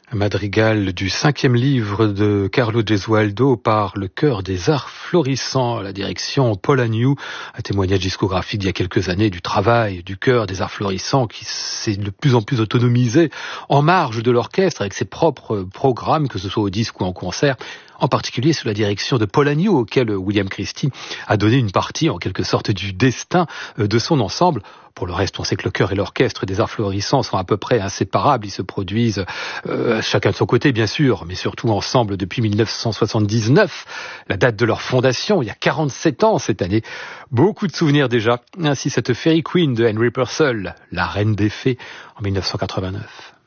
Madrigal du 5e livre de Carlo Gesualdo par le chœur des arts florissants à la direction Paul Agnew, un témoignage discographique d'il y a quelques années du travail du chœur des arts florissants qui s'est de plus en plus autonomisé en marge de l'orchestre avec ses propres programmes, que ce soit au disque ou en concert, en particulier sous la direction de Paul Agnew, auquel William Christie a donné une partie, en quelque sorte, du destin de son ensemble. Pour le reste, on sait que le chœur et l'orchestre des arts florissants sont à peu près inséparables. Ils se produisent chacun de son côté, bien sûr, mais surtout ensemble depuis 1979, la date de leur fondation, il y a 47 ans cette année. Beaucoup de souvenirs déjà. Ainsi cette Fairy Queen de Henry Purcell, la reine des fées, en 1989.